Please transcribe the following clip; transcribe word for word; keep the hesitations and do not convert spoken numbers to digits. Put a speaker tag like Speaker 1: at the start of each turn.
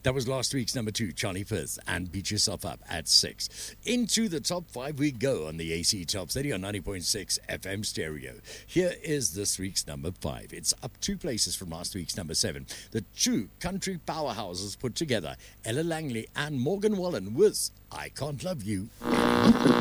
Speaker 1: That was last week's number two, Charlie Puth, and Beat Yourself Up at six. Into the top five we go on the A C Top thirty on ninety point six F M stereo. Here is this week's number five. It's up two places from last week's number seven. The two country powerhouses put together, Ella Langley and Morgan Wallen with I Can't Love You Anymore.